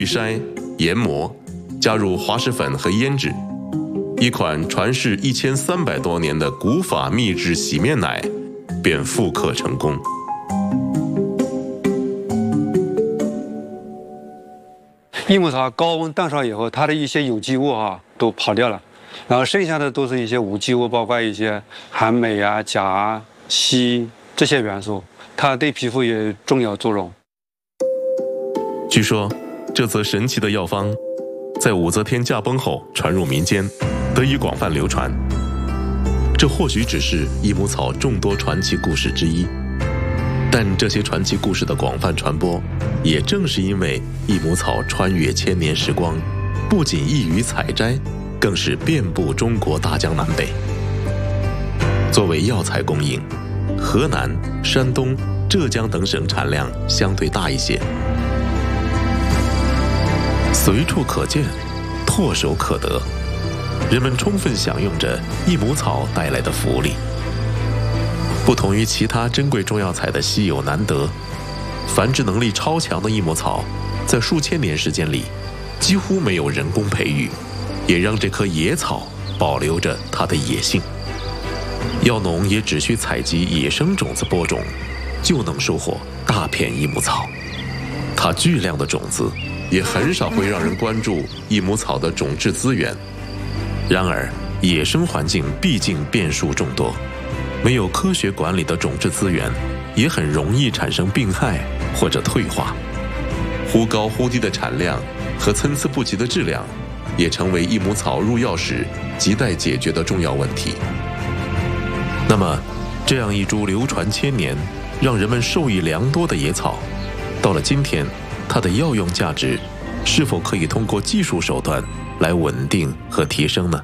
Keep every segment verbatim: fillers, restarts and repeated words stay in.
筛、研磨，加入滑石粉和胭脂，一款传世一千三百多年的古法秘制洗面奶便复刻成功。 益母草高温烫烧以后，它的一些有机物啊都跑掉了，然后剩下的都是一些无机物，包括一些含镁啊、钾啊、硒这些元素，它对皮肤也重要作用。 据说，这则神奇的药方，在武则天驾崩后传入民间，得以广泛流传。这或许只是益母草众多传奇故事之一，但这些传奇故事的广泛传播，也正是因为益母草穿越千年时光，不仅易于采摘，更是遍布中国大江南北。作为药材供应，河南、山东、浙江等省产量相对大一些。随处可见，唾手可得，人们充分享用着益母草带来的福利。不同于其他珍贵中药材的稀有难得，繁殖能力超强的益母草，在数千年时间里，几乎没有人工培育，也让这棵野草保留着它的野性。药农也只需采集野生种子播种，就能收获大片益母草。它巨量的种子也很少会让人关注益母草的种质资源。然而，野生环境毕竟变数众多，没有科学管理的种质资源，也很容易产生病害或者退化。忽高忽低的产量和参差不齐的质量，也成为益母草入药时亟待解决的重要问题。那么，这样一株流传千年、让人们受益良多的野草，到了今天，它的药用价值是否可以通过技术手段来稳定和提升呢？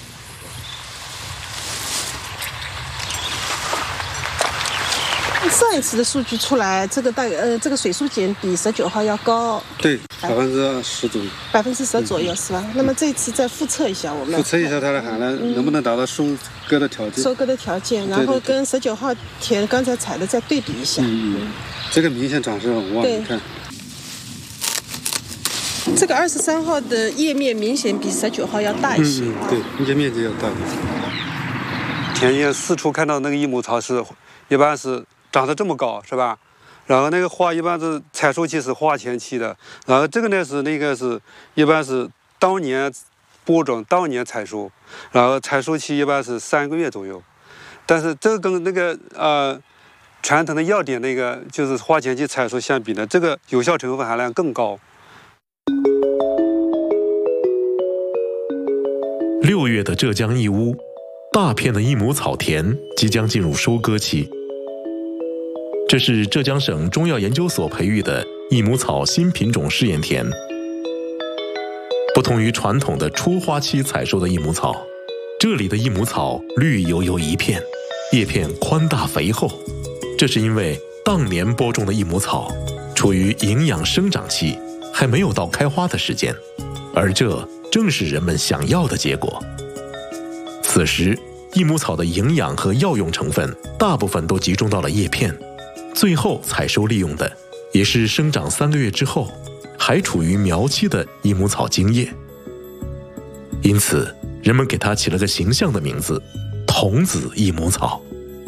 上一次的数据出来，这个大呃，这个水素碱比十九号要高， 对，百分之十左右， 百分之十左右是吧？那么这次再复测一下，我们复测一下它的含量、嗯、能不能达到收割的条件？ 收割的条件，然后跟十九号田刚才采的再对比一下。 嗯嗯，这个明显长势很旺，你看。 这个二十三号的叶面明显比十九号要大一些， 嗯嗯、对，叶面积要大一些。田野四处看到那个益母草是，一般是长得这么高，是吧？然后那个花一般是采收期是花前期的，然后这个呢是那个是一般是当年播种，当年采收，然后采收期一般是三个月左右。但是这个跟那个呃传统的药典那个就是花前期采收相比呢，这个有效成分含量更高。 六月的浙江义乌，大片的益母草田即将进入收割期。这是浙江省中药研究所培育的益母草新品种试验田。不同于传统的初花期采收的益母草，这里的益母草绿油油一片，叶片宽大肥厚。这是因为当年播种的益母草处于营养生长期，还没有到开花的时间，而这正是人们想要的结果。此时，益母草的营养和药用成分大部分都集中到了叶片，最后采收利用的也是生长三个月之后还处于苗期的益母草茎叶。因此，人们给它起了个形象的名字——童子益母草。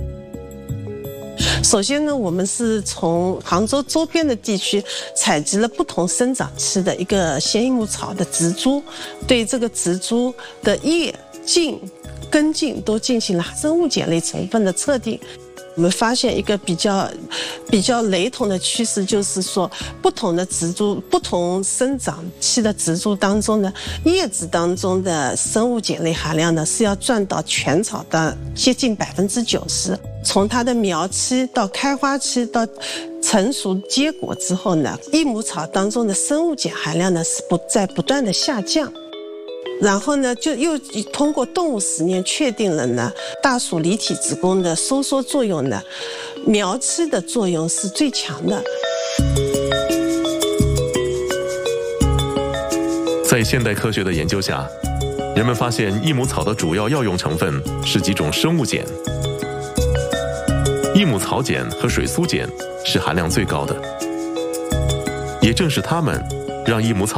首先呢，我们是从杭州周边的地区采集了不同生长期的一个鲜益母草的植株，对这个植株的叶、茎、根茎都进行了生物碱类成分的测定。我们发现一个比较比较雷同的趋势，就是说不同的植株、不同生长期的植株当中呢，叶子当中的生物碱类含量呢是要占到全草的接近百分之九十。从它的苗期到开花期到成熟结果之后呢，益母草当中的生物碱含量呢是不在不断的下降。然后呢，就又通过动物实验确定了呢，大鼠离体子宫的收缩作用呢，苗期的作用是最强的。 在现代科学的研究下，人们发现益母草的主要药用成分是几种生物碱，益母草碱和水苏碱是含量最高的，也正是它们让益母草